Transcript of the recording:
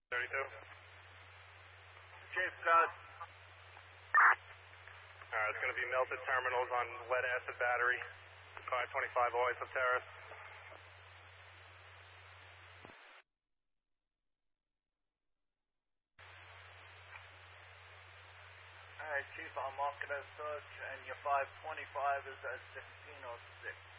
32. Chief, God. It's going to be melted terminals on lead acid battery, 525 Oyster Terrace. Alright, Chief, I'll mark it as search, and your 525 is at 1606.